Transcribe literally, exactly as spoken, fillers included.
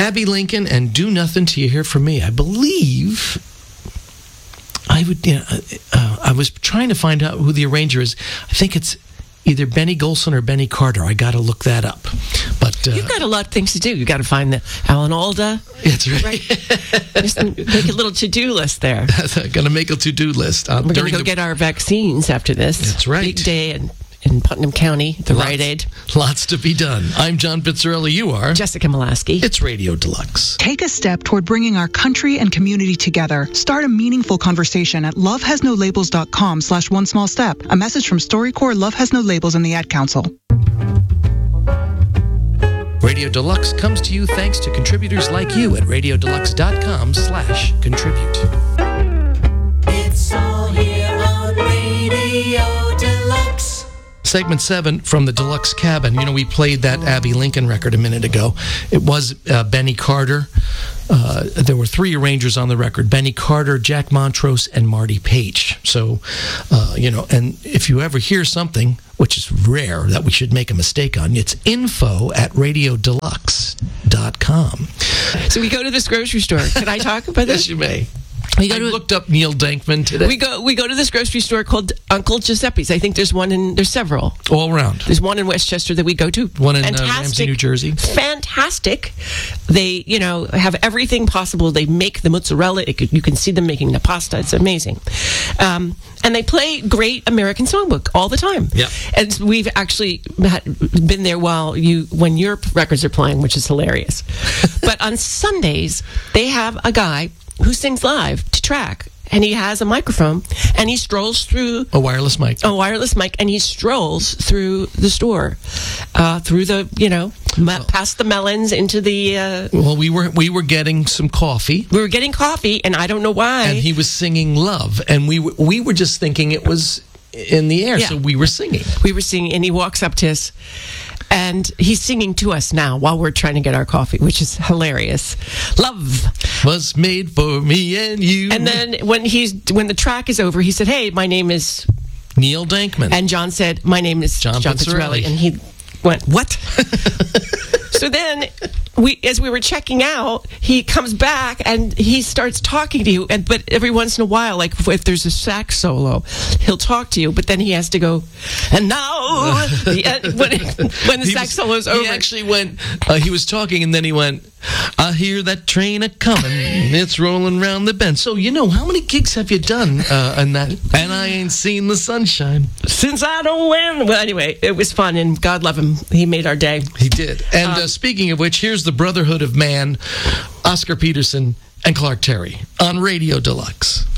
Abby Lincoln and Do Nothing Till You Hear From Me. I believe I would. You know, uh, I was trying to find out who the arranger is. I think it's either Benny Golson or Benny Carter. I got to look that up. But uh, you've got a lot of things to do. You've got to find the Alan Alda. That's right. right? Just make a little to-do list there. I'm going to make a to-do list. Uh, We're going to go the... get our vaccines after this. That's right. Big day in, in Putnam County, the lots, Rite Aid. Lots to be done. I'm John Pizzarelli. You are? Jessica Molaski. It's Radio Deluxe. Take a step toward bringing our country and community together. Start a meaningful conversation at lovehasnolabels.com slash one small step. A message from StoryCorps, Love Has No Labels, and the Ad Council. Radio Deluxe comes to you thanks to contributors like you at radiodeluxe.com slash contribute. It's all here on Radio Deluxe. Segment seven from the Deluxe Cabin. You know, we played that Abby Lincoln record a minute ago. It was uh, Benny Carter. Uh, there were three arrangers on the record: Benny Carter, Jack Montrose, and Marty Page. So, uh, you know, and if you ever hear something, which is rare that we should make a mistake on, it's info at radio deluxe dot com. So we go to this grocery store. Can I talk about this? Yes, you may. We go I to, looked up Neil Dankman today. We go we go to this grocery store called Uncle Giuseppe's. I think there's one in, there's several. All around. There's one in Westchester that we go to. One in uh, Ramsey, New Jersey. Fantastic. They, you know, have everything possible. They make the mozzarella. It could, you can see them making the pasta. It's amazing. Um, and they play great American songbook all the time. Yeah. And we've actually had, been there while you, when your records are playing, which is hilarious. But on Sundays, they have a guy who sings live to track, and he has a microphone, and he strolls through a wireless mic, a wireless mic, and he strolls through the store, uh, through the you know, ma- past the melons into the. Uh, well, we were we were getting some coffee. We were getting coffee, and I don't know why. And he was singing "Love," and we were, we were just thinking it was in the air, yeah. so we were singing. We were singing, and he walks up to us. And he's singing to us now while we're trying to get our coffee, which is hilarious. Love was made for me and you. And then when he's when the track is over, he said, "Hey, my name is Neil Dankman." And John said, "My name is John, John Pizzarelli." And he went, "What?" So then, we, as we were checking out, he comes back and he starts talking to you. And but every once in a while, like if, if there's a sax solo, he'll talk to you. But then he has to go, and now the end, when, when the he sax was, solo is over, he actually went. Uh, he was talking, and then he went, "I hear that train a coming. It's rolling round the bend." So you know, how many gigs have you done uh, on that? And I ain't seen the sunshine since I don't win. Well, anyway, it was fun, and God love him. He made our day. He did. And Um, uh, speaking of which, here's the Brotherhood of Man, Oscar Peterson and Clark Terry on Radio Deluxe.